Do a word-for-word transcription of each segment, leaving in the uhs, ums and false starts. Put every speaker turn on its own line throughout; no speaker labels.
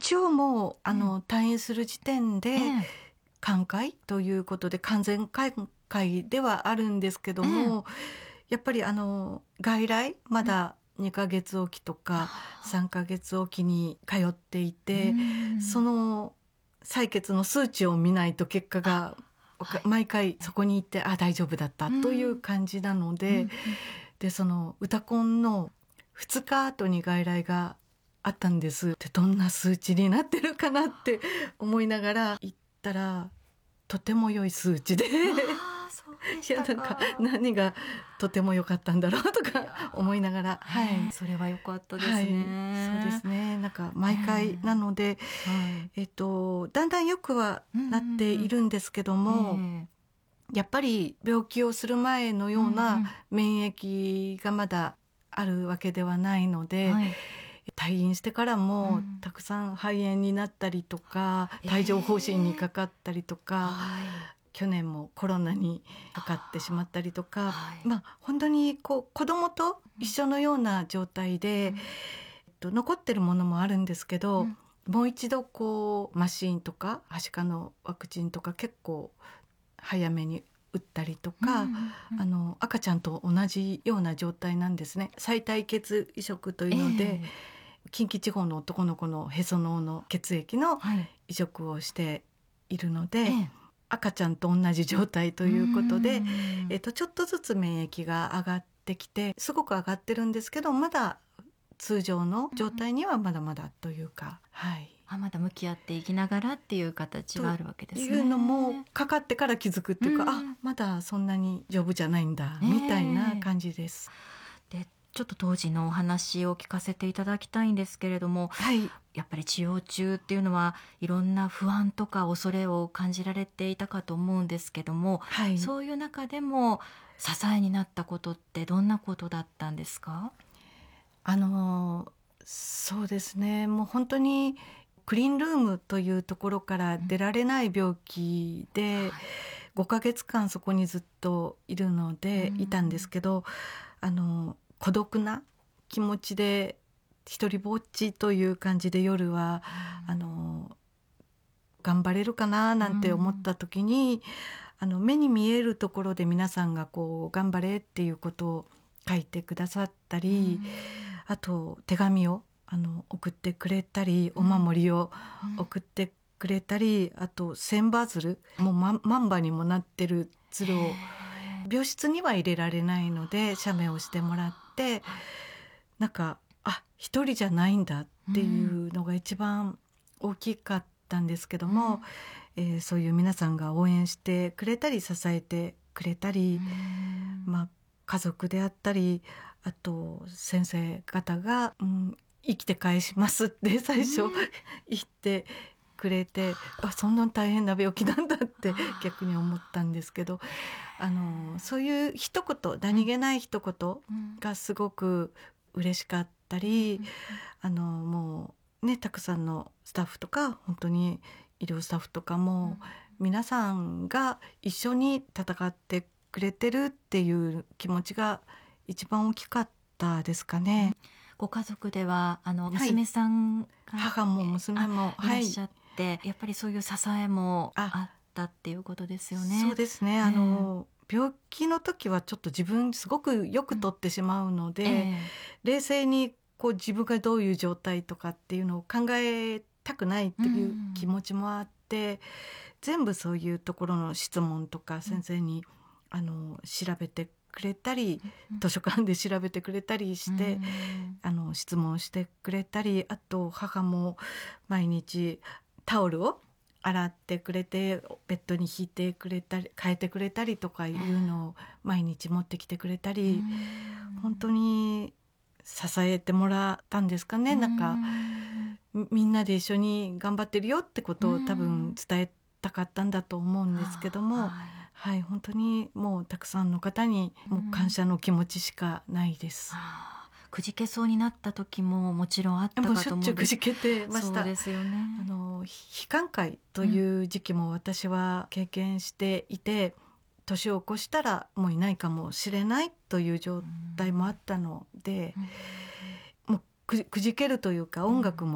一応もうあの、うん、退院する時点で、えー、寛解ということで完全寛解ではあるんですけども、えー、やっぱりあの外来まだにかげつおきとか、うん、さんかげつおきに通っていて、その採血の数値を見ないと結果が毎回そこに行って、あ、大丈夫だったという感じなので、うん、でそのうたコンのふつかごに外来があったんです。でどんな数値になってるかなって思いながら行ったら、とても良い数値で
あそうでしたか。
いやなんか何がとても良かったんだろうとか思いながら、
はい、それは良かったですね、
はい、そうですね。なんか毎回なので、えーはい、えっとだんだんよくはなっているんですけども、うんうんうん、やっぱり病気をする前のような免疫がまだあるわけではないので、はい、退院してからもたくさん肺炎になったりとか、うん、帯状疱疹にかかったりとか、えーはい、去年もコロナにかかってしまったりとか、はい、まあ本当にこう子供と一緒のような状態で、うん、えっと、残ってるものもあるんですけど、うん、もう一度こうマシンとかはしかのワクチンとか結構早めに打ったりとか、うんうんうん、あの赤ちゃんと同じような状態なんですね。再体血移植というので、えー、近畿地方の男の子のへその緒の血液の移植をしているので、はい、えー、赤ちゃんと同じ状態ということで、えーと、ちょっとずつ免疫が上がってきて、すごく上がってるんですけど、まだ通常の状態にはまだまだというか、はい、
あまだ向き合っていきながらっていう形はあるわけですね。
というのもかかってから気づくっていうか、うん、あまだそんなに丈夫じゃないんだ、えー、みたいな感じです。
でちょっと当時のお話を聞かせていただきたいんですけれども、はい、やっぱり治療中っていうのはいろんな不安とか恐れを感じられていたかと思うんですけども、はい、そういう中でも支えになったことってどんなことだったんですか？
あのそうですね、もう本当にクリーンルームというところから出られない病気で、うんはい、ごかげつかんそこにずっといるので、うん、いたんですけど、あの孤独な気持ちで一人ぼっちという感じで夜は、うん、あの頑張れるかななんて思った時に、うん、あの目に見えるところで皆さんがこう頑張れっていうことを書いてくださったり、うん、あと手紙をあの送ってくれたり、お守りを送ってくれたり、うん、あと千羽鶴、もう万羽にもなってる鶴を病室には入れられないので写メをしてもらって、なんかあ一人じゃないんだっていうのが一番大きかったんですけども、うんえー、そういう皆さんが応援してくれたり支えてくれたり、うんまあ、家族であったり、あと先生方が、うん、生きて返しますって最初、うん、言ってくれて、あそんな大変な病気なんだって逆に思ったんですけど、あのそういう一言、何気ない一言がすごく嬉しかったり、うん、あのもうねたくさんのスタッフとか本当に医療スタッフとかも、うん、皆さんが一緒に戦ってくれてるっていう気持ちが一番大きかったですかね。うん
ご家族ではあの娘さんが、
はい、母も娘も
いらっしゃって、はい、やっぱりそういう支えもあったっていうことですよね。
そうですね、あの、えー、病気の時はちょっと自分すごくよくとってしまうので、うんえー、冷静にこう自分がどういう状態とかっていうのを考えたくないっていう気持ちもあって、うん、全部そういうところの質問とか先生に、うん、あの調べてくれたり、うん、図書館で調べてくれたりして、うん、あの質問してくれたり、あと母も毎日タオルを洗ってくれてベッドに引いてくれたり変えてくれたりとかいうのを毎日持ってきてくれたり、うん、本当に支えてもらったんですかね。なんかみんなで一緒に頑張ってるよってことを多分伝えたかったんだと思うんですけども、はいはい、本当にもうたくさんの方にもう感謝の気持ちしかないです。
くじけそうになった時ももちろんあったかと思うんです。
もうしょっちゅうくじけてました。
そうですよね。
あの悲観会という時期も私は経験していて、年を越したらもういないかもしれないという状態もあったので、うん、もうくじ、くじけるというか音楽も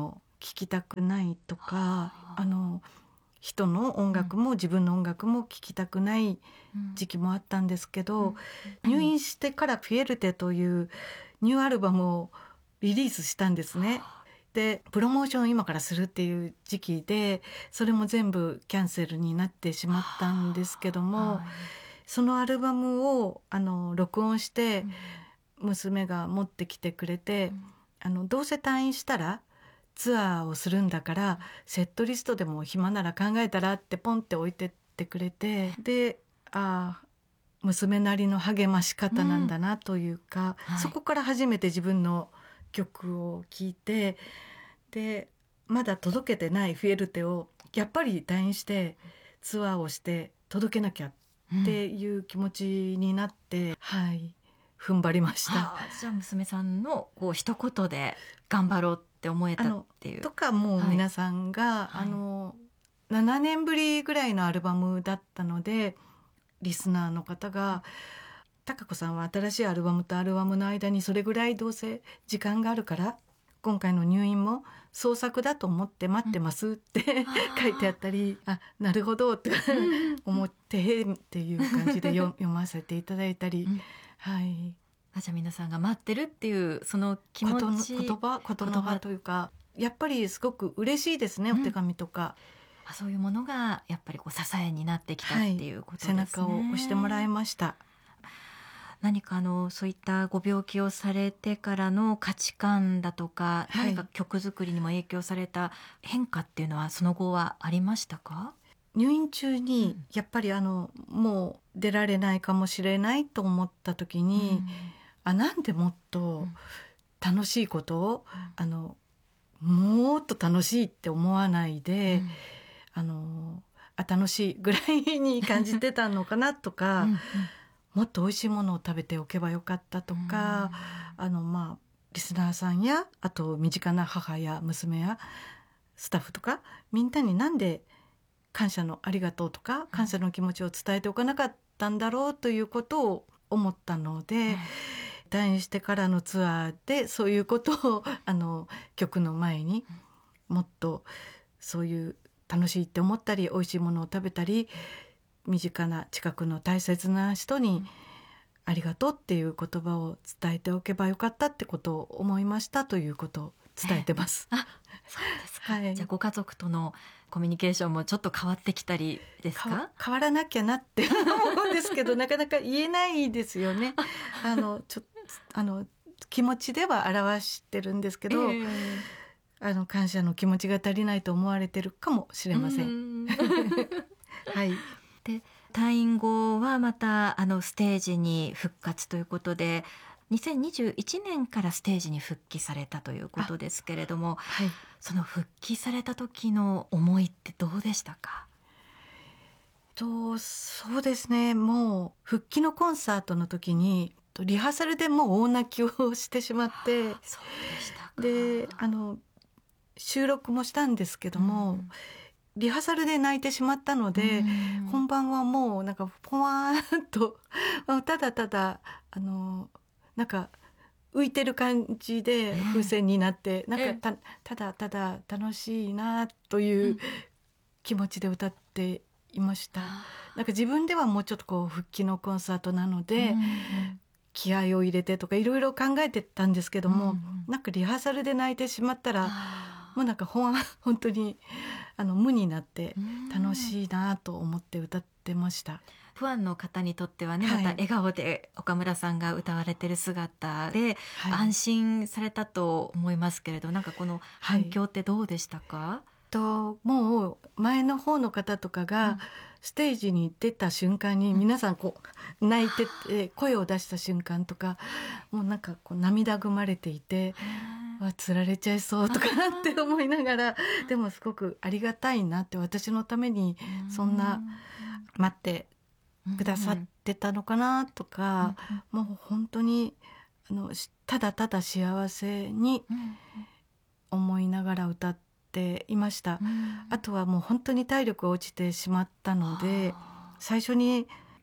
聴きたくないとか、あの人の音楽も自分の音楽も聴きたくない時期もあったんですけど、うん、入院してからフィエルテというニューアルバムをリリースしたんですね。でプロモーションを今からするっていう時期でそれも全部キャンセルになってしまったんですけども、はい、そのアルバムをあの録音して娘が持ってきてくれて、うん、あのどうせ退院したらツアーをするんだからセットリストでも暇なら考えたらってポンって置いてってくれて、で、ああ娘なりの励まし方なんだなというか、うんはい、そこから初めて自分の曲を聴いて、でまだ届けてないフィエルテをやっぱり退院してツアーをして届けなきゃっていう気持ちになって、うん、はい踏ん張りました。
あじゃあ娘さんのこう一言で頑張ろうって思えたっていう
とかもう皆さんが、はい、あのななねんぶりぐらいのアルバムだったのでリスナーの方が貴子さんは新しいアルバムとアルバムの間にそれぐらいどうせ時間があるから今回の入院も創作だと思って待ってますって、うん、書いてあったり、あなるほどって思ってっていう感じで読, 読ませていただいたり、うん、はい
あじゃあ皆さんが待ってるっていうその気持ち
言葉言葉というかやっぱりすごく嬉しいですね、うん、お手紙とか
そういうものがやっぱりこう支えになってきたっていうことですね、はい、
背中を押してもらいました。
何かあのそういったご病気をされてからの価値観だとか、はい、何か曲作りにも影響された変化っていうのはその後はありましたか？
入院中にやっぱりあのもう出られないかもしれないと思った時に、うん、あなんでもっと楽しいことを、うん、あのもっと楽しいって思わないで、うん、あのあ楽しいぐらいに感じてたのかなとかうん、うん、もっと美味しいものを食べておけばよかったとか、うん、あのまあリスナーさんやあと身近な母や娘やスタッフとかみんなになんで感謝のありがとうとか感謝の気持ちを伝えておかなかったんだろうということを思ったので、うん、退院してからのツアーでそういうことをあの曲の前にもっとそういう楽しいって思ったり美味しいものを食べたり身近な近くの大切な人にありがとうっていう言葉を伝えておけばよかったってことを思いましたということを伝えてます、
ね、あそうですか、はい、じゃあご家族とのコミュニケーションもちょっと変わってきたりですか？
変わらなきゃなって思うんですけどなかなか言えないですよねあのちょあの気持ちでは表してるんですけど、えー、あの感謝の気持ちが足りないと思われてるかもしれませんはい。
で退院後はまたあのステージに復活ということでにせんにじゅういちねんからステージに復帰されたということですけれども、はい、その復帰された時の思いってどうでしたか？
とそうですねもう復帰のコンサートの時にリハーサルでもう大泣きをしてしまって、はあ、
そうでしたか。
であの収録もしたんですけども、うんリハーサルで泣いてしまったので、本番はもうなんかポワーンとただただあのなんか浮いてる感じで風船になって、なんか た, ただただ楽しいなという気持ちで歌っていました。なんか自分ではもうちょっとこう復帰のコンサートなので、気合を入れてとかいろいろ考えてたんですけども、なんかリハーサルで泣いてしまったらもうなんかほん本当にあの無になって楽しいなと思って歌ってました。
ファンの方にとってはね、はい、また笑顔で岡村さんが歌われてる姿で安心されたと思いますけれど、はい、なんかこの反響ってどうでしたか？はい、
ともう前の方の方とかがステージに出た瞬間に皆さんこう泣いてて声を出した瞬間とかもうなんかこう涙ぐまれていてわつられちゃいそうとかなって思いながらでもすごくありがたいなって私のためにそんな待ってくださってたのかなとかもう本当にあのただただ幸せに思いながら歌っていました。あとはもう本当に体力が落ちてしまったので最初に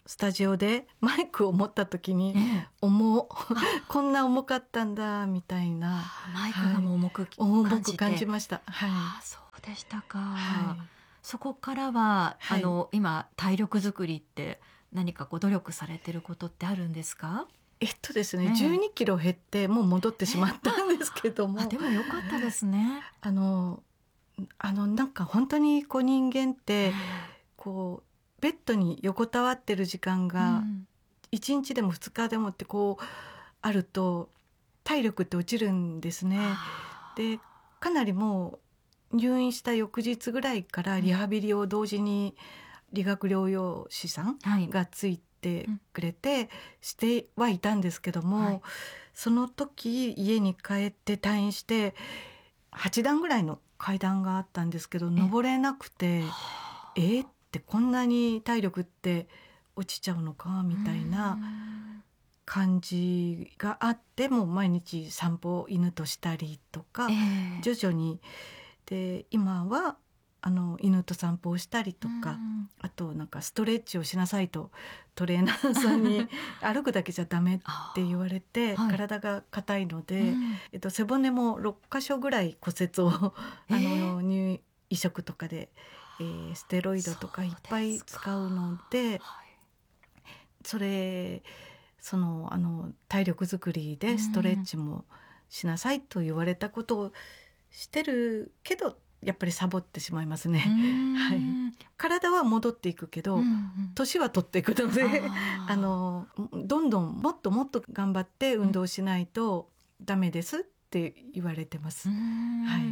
スタジオでマイクを持った時に、ええ、重こんな重かったんだみたいな、
マイクがもう重く感じて、はい、
重く感じました。はい、
あ、そうでしたか。
はい、
そこからは、
はい、
あの今体力作りって何かこう努力されてることってあるんですか？
えっとですね、ええ、じゅうにキロ減ってもう戻ってしまったんですけども、
あ、でも良かったですね。
あのあのなんか本当にこう人間ってこうベッドに横たわってる時間がいちにちでもふつかでもってこうあると体力って落ちるんですね。でかなりもう入院した翌日ぐらいからリハビリを同時に理学療養士さんがついてくれてしてはいたんですけども、はい、その時家に帰って退院してはちだんぐらいの階段があったんですけど登れなくて、えー、ってこんなに体力って落ちちゃうのかみたいな感じがあって、もう毎日散歩を犬としたりとか、えー、徐々にで今はあの犬と散歩をしたりとか、あとなんかストレッチをしなさいとトレーナーさんに歩くだけじゃダメって言われて、はい、体が硬いので、うん、えっと、背骨もろっかしょぐらい骨折をあの入移植とかで、えー、ステロイドとかいっぱい使うので、それそのあの体力作りでストレッチもしなさいと言われたことをしてるけどやっぱりサボってしまいますね。はい、体は戻っていくけど、うんうん、年は取っていくのでああのどんどんもっともっと頑張って運動しないとダメですって言われてます。はい、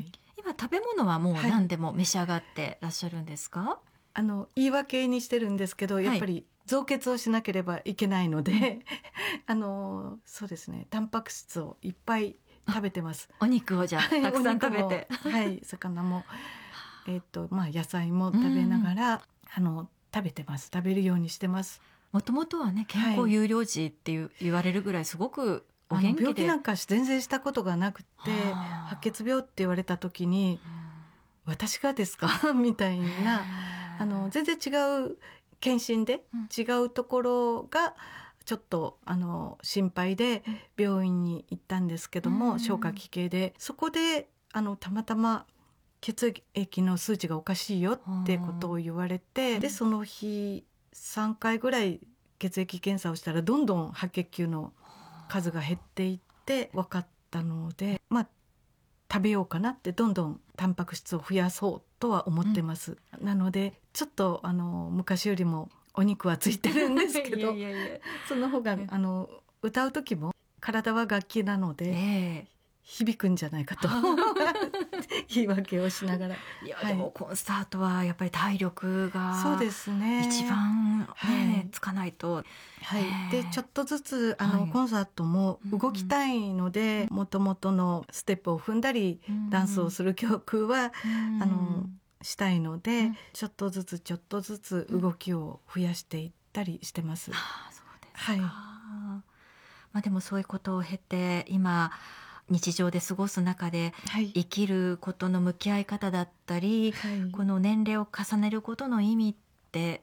今食べ物はもう何でも召し上がってらっしゃるんですか？はい、
あの言い訳にしてるんですけど、やっぱり増血をしなければいけないので、はい、あのそうですね、タンパク質をいっぱい食べてます。
お肉をじゃあたくさん食べて、
はい、魚も、えーとまあ、野菜も食べながら、うん、あの食べてます。食べるようにしてます。
もともとはね、健康有料児っていう、はい、言われるぐらいすごくお元気で、
病気なんか全然したことがなくて、白血病って言われた時に、私がですかみたいな、あの全然違う検診で、うん、違うところがちょっとあの心配で病院に行ったんですけども、うん、消化器系でそこであのたまたま血液の数値がおかしいよってことを言われて、うん、でその日さんかいぐらい血液検査をしたらどんどん白血球の数が減っていって分かったので、まあ食べようかなってどんどんタンパク質を増やそうとは思ってます、うん、なのでちょっとあの昔よりもお肉はついてるんですけどいやいやいや、その方があの歌う時も体は楽器なので、えー、響くんじゃないかと言い訳をしながら、
いや、はい、でもコンサートはやっぱり体力が
そうですね、
一番、ね、はい、つかないと、
はい、でちょっとずつあの、はい、コンサートも動きたいので、もともとのステップを踏んだり、うん、ダンスをする曲は、うん、あのしたいので、うん、ちょっとずつちょっとずつ動きを増やしていったりしてます。
うん、あ、そうですか。はい、まあ、でもそういうことを経て今日常で過ごす中で、はい、生きることの向き合い方だったり、はい、この年齢を重ねることの意味って、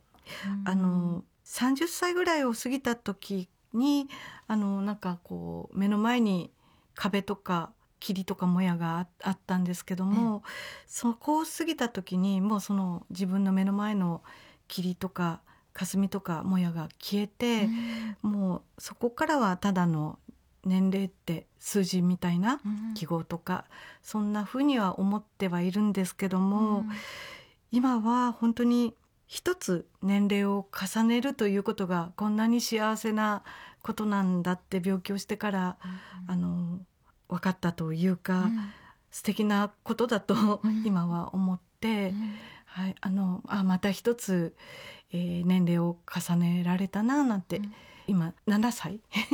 あのさんじゅっさいぐらいを過ぎた時にあのなんかこう目の前に壁とか霧とかもやが あ, あったんですけども、そこを過ぎた時にもうその自分の目の前の霧とか霞とかもやが消えて、もうそこからはただの年齢って数字みたいな記号とか、そんな風には思ってはいるんですけども、今は本当に一つ年齢を重ねるということがこんなに幸せなことなんだって病気をしてから、あの分かったというか、うん、素敵なことだと今は思って、うんはい、あのあまた一つ、えー、年齢を重ねられたななんて、うん、今ななさい、うん、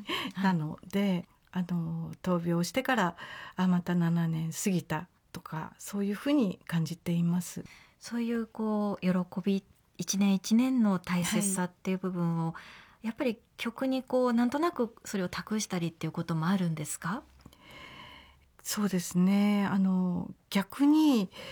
なので、あの闘病してからあまたななねん過ぎたとかそういうふうに感じています。
そういうこう喜び一年一年の大切さっていう部分を、はい、やっぱり曲にこうなんとなくそれを託したりっていうこともあるんですか？
そうですね、あの逆に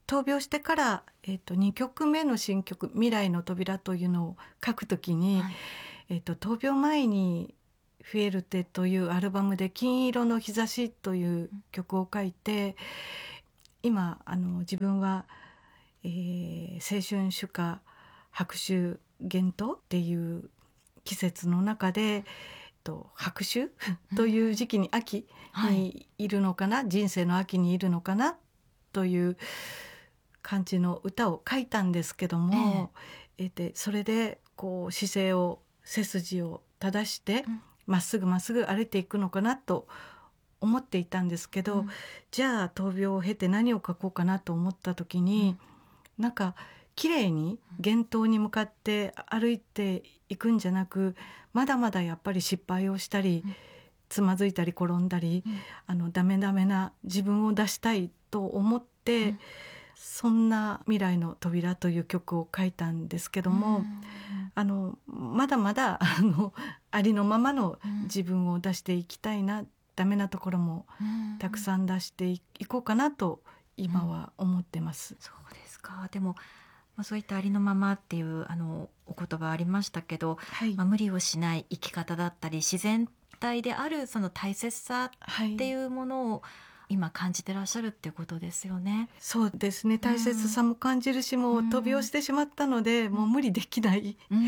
闘病してから、えー、とにきょくめの新曲「未来の扉」というのを書くときに、はい、えー、と闘病前に「フィエルテ」というアルバムで「金色の日差し」という曲を書いて、今あの自分は、えー、青春朱夏白秋厳冬っていう季節の中で、と白秋という時期に秋にいるのかな、はい、人生の秋にいるのかなという感じの歌を書いたんですけども、えー、えでそれでこう姿勢を背筋を正してま、うん、っすぐまっすぐ歩いていくのかなと思っていたんですけど、うん、じゃあ闘病を経て何を書こうかなと思った時に、うん、なんか綺麗に厳冬に向かって歩いていくんじゃなく、まだまだやっぱり失敗をしたり、うん、つまずいたり転んだり、うん、あのダメダメな自分を出したいと思って、うん、そんな未来の扉という曲を書いたんですけども、うん、あのまだまだあのありのままの自分を出していきたいな、うん、ダメなところもたくさん出していこうかなと今は思ってます。
うん、そうですか。でもまあ、そういったありのままっていうあのお言葉ありましたけど、はい、まあ、無理をしない生き方だったり自然体であるその大切さっていうものを今感じてらっしゃるっていうことですよね。
はい、そうですね。大切さも感じるし、うん、もう闘病してしまったので、うん、もう無理できない、うん、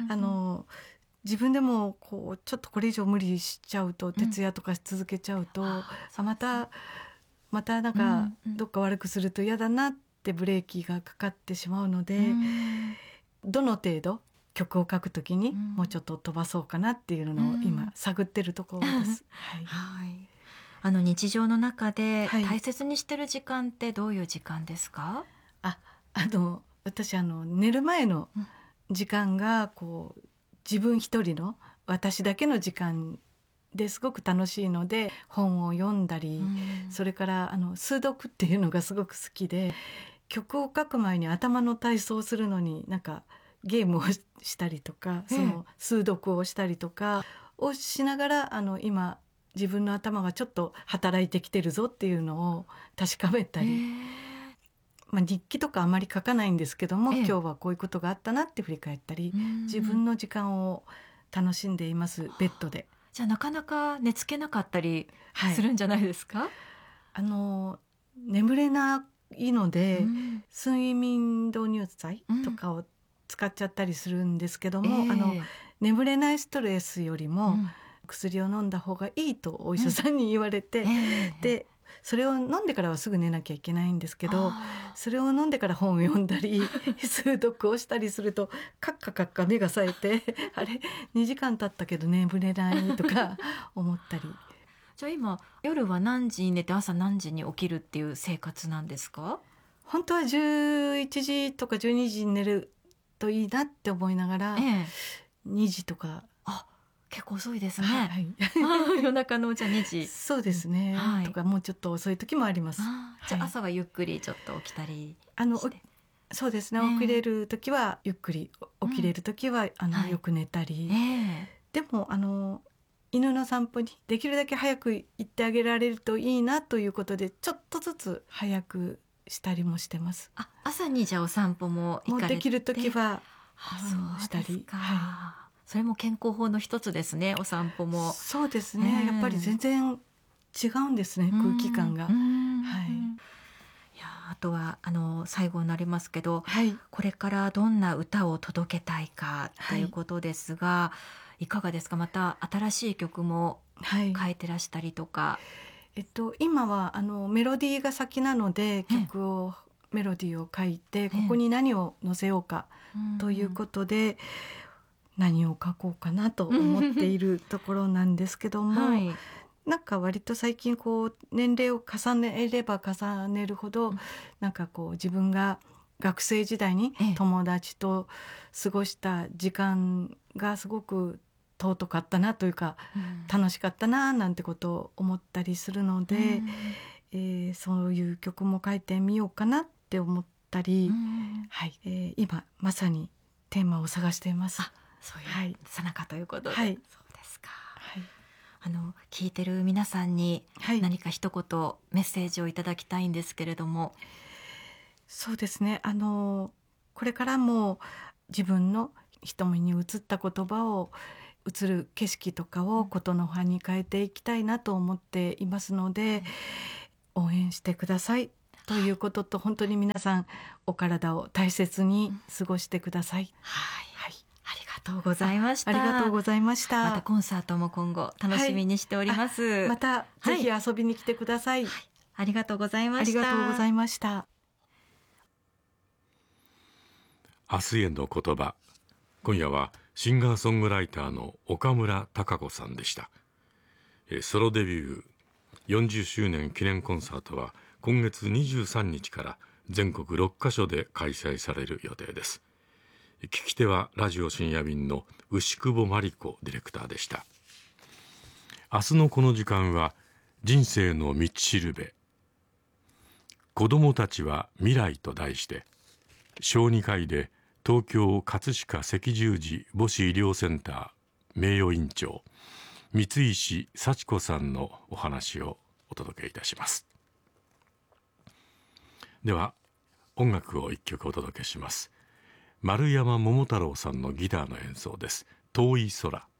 あの自分でもこうちょっとこれ以上無理しちゃうと、徹夜とかし続けちゃうと、うん、またまたなんかどっか悪くすると嫌だなってでブレーキがかかってしまうので、うん、どの程度曲を書くときにもうちょっと飛ばそうかなっていうのを今探ってるところです。はい
はい、あの日常の中で大切にしてる時間ってどういう時間ですか？はい、
あ、あの私あの寝る前の時間がこう自分一人の私だけの時間ですごく楽しいので、本を読んだり、うん、それからあの数読っていうのがすごく好きで、曲を書く前に頭の体操をするのになんかゲームをしたりとか、その数読をしたりとかをしながら、あの今自分の頭がちょっと働いてきてるぞっていうのを確かめたり、まあ、日記とかあまり書かないんですけども、今日はこういうことがあったなって振り返ったり、自分の時間を楽しんでいます。ベッドで。
じゃあなかなか寝つけなかったりするんじゃないですか？はい、
あの眠れないので、うん、睡眠導入剤とかを使っちゃったりするんですけども、うん、あの眠れないストレスよりも薬を飲んだ方がいいとお医者さんに言われて、うん、でそれを飲んでからはすぐ寝なきゃいけないんですけど、それを飲んでから本を読んだり数読をしたりするとカッカカッカ目が冴えてあれにじかん経ったけど眠れないとか思ったり。
じゃあ今夜は何時に寝て朝何時に起きるっていう生活なんですか？
本当はじゅういちじとかじゅうにじに寝るといいなって思いながら、ええ、にじとか。
あ、結構遅いですね。
はい、
夜中のじゃにじ。
そうですね、はい、とかもうちょっと遅い時もあります。
あ、じゃあ朝はゆっくりちょっと起きたりして。
あのそうですね、起きれる時はゆっくり、起きれる時は、うん、あの、はい、よく寝たり、えー、でもあの犬の散歩にできるだけ早く行ってあげられるといいなということで、ちょっとずつ早くしたりもしてます。
あ、朝にじゃあお散歩も行かれて、
もうできる時は
あ、したり、はい、それも健康法の一つですね。お散歩も。
そうですね、えー、やっぱり全然違うんですね、空気感が。はい、
いや、あとはあの最後になりますけど、
はい、
これからどんな歌を届けたいかということですが、はい、いかがですか？また新しい曲も書いてらしたりとか。はい、
えっと、今はあのメロディーが先なので、曲を、メロディーを書いて、ここに何を載せようかということで、何を書こうかなと思っているところなんですけども、はい、なんか割と最近こう年齢を重ねれば重ねるほど、うん、なんかこう自分が学生時代に友達と過ごした時間がすごく尊かったなというか、うん、楽しかったななんてことを思ったりするので、うん、えー、そういう曲も書いてみようかなって思ったり、うん、はい、えー、今まさにテーマを探しています。
あ、そういうさなかということで、
はい、
そうですか。はい、あの聞いてる皆さんに何か一言メッセージをいただきたいんですけれども。はい、
そうですね、あのこれからも自分の瞳に映った言葉を映る景色とかを琴の葉に変えていきたいなと思っていますので、応援してくださいということと、本当に皆さんお体を大切に過ごしてください。
はい、はい、ありがとうございました。
ありがとうございました。
またコンサートも今後楽しみにしております。はい、
またぜひ遊びに来てください。はい、
ありがとうございました。
ありがとうございました。
明日への言葉。今夜はシンガーソングライターの岡村孝子さんでした。ソロデビューよんじゅっしゅうねん記念コンサートは今月にじゅうさんにちから全国ろっかしょで開催される予定です。聞き手はラジオ深夜便の牛久保真理子ディレクターでした。明日のこの時間は人生の道しるべ、子どもたちは未来と題して、小児科医で東京葛飾赤十字母子医療センター名誉院長三石幸子さんのお話をお届けいたします。では音楽を一曲お届けします。丸山桃太郎さんのギターの演奏です。遠い空。